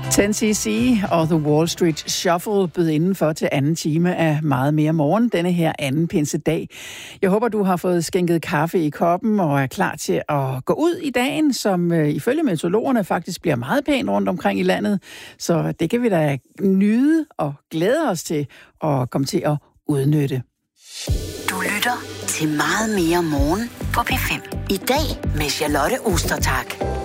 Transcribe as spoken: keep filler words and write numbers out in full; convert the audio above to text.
ten C C og The Wall Street Shuffle bød indenfor til anden time af Meget Mere Morgen, denne her anden pinsedag. Jeg håber, du har fået skænket kaffe i koppen og er klar til at gå ud i dagen, som øh, ifølge meteorologerne faktisk bliver meget pæn rundt omkring i landet. Så det kan vi da nyde og glæde os til at komme til at udnytte. Du lytter til Meget Mere Morgen på P fem. I dag med Charlotte Ostertag.